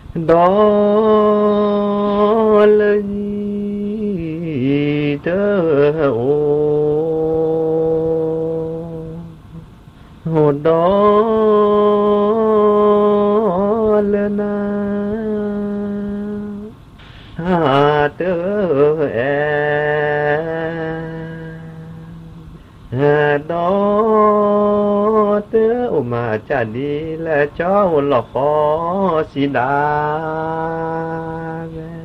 đó là tơ hồ đó là na tơ đó tớ mà chả đi là cho lọ khó xì đà